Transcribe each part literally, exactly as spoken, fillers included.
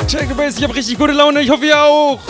Check the Bass, ich hab richtig gute Laune, ich hoffe ihr auch.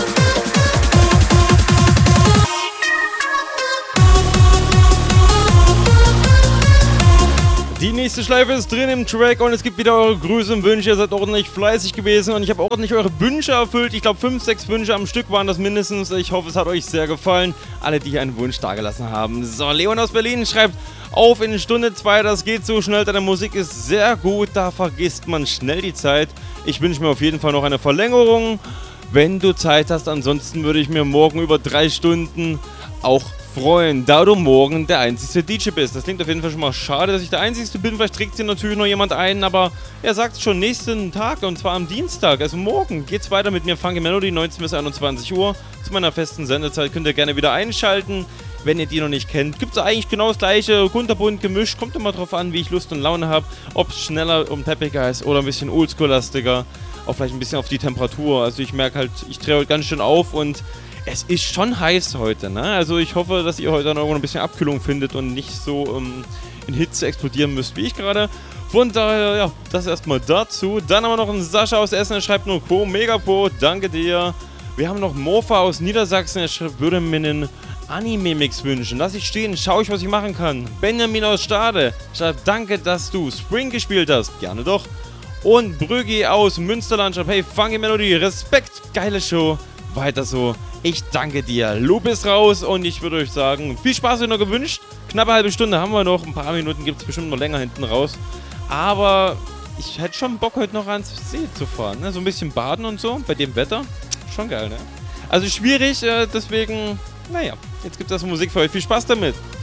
Die nächste Schleife ist drin im Track und es gibt wieder eure Grüße und Wünsche. Ihr seid ordentlich fleißig gewesen und ich habe ordentlich eure Wünsche erfüllt. Ich glaube, fünf, sechs Wünsche am Stück waren das mindestens. Ich hoffe, es hat euch sehr gefallen. Alle, die hier einen Wunsch dagelassen haben. So, Leon aus Berlin schreibt: Auf in Stunde zwei, das geht so schnell. Deine Musik ist sehr gut, da vergisst man schnell die Zeit. Ich wünsche mir auf jeden Fall noch eine Verlängerung, wenn du Zeit hast. Ansonsten würde ich mir morgen über drei Stunden auch freuen, da du morgen der einzigste D J bist. Das klingt auf jeden Fall schon mal schade, dass ich der einzigste bin. Vielleicht trägt sich natürlich noch jemand ein, aber er sagt schon nächsten Tag, und zwar am Dienstag, also morgen, geht's weiter mit mir, Funky Melody, neunzehn bis einundzwanzig Uhr. Zu meiner festen Sendezeit könnt ihr gerne wieder einschalten. Wenn ihr die noch nicht kennt, gibt es eigentlich genau das gleiche, kunterbunt gemischt. Kommt immer drauf an, wie ich Lust und Laune habe. Ob es schneller und peppiger ist oder ein bisschen oldschool-lastiger. Auch vielleicht ein bisschen auf die Temperatur. Also ich merke halt, ich drehe heute ganz schön auf und es ist schon heiß heute, ne? Also ich hoffe, dass ihr heute dann irgendwo ein bisschen Abkühlung findet und nicht so ähm, in Hitze explodieren müsst, wie ich gerade. Von daher, ja, das erstmal dazu. Dann haben wir noch einen Sascha aus Essen, der schreibt nur Po, mega Po, danke dir. Wir haben noch Mofa aus Niedersachsen, der schreibt, würde mir einen Anime-Mix wünschen. Lass ich stehen, schau ich, was ich machen kann. Benjamin aus Stade schreibt, danke, dass du Spring gespielt hast. Gerne doch. Und Brüggi aus Münsterland schreibt, hey, Funky Melody, Respekt, geile Show. Weiter so. Ich danke dir. Lob ist raus und ich würde euch sagen, viel Spaß euch noch gewünscht. Knappe halbe Stunde haben wir noch. Ein paar Minuten gibt es bestimmt noch länger hinten raus. Aber ich hätte schon Bock, heute noch ans See zu fahren. Ne? So ein bisschen baden und so bei dem Wetter. Schon geil, ne? Also schwierig, äh, deswegen, naja, jetzt gibt es Musik für euch. Viel Spaß damit.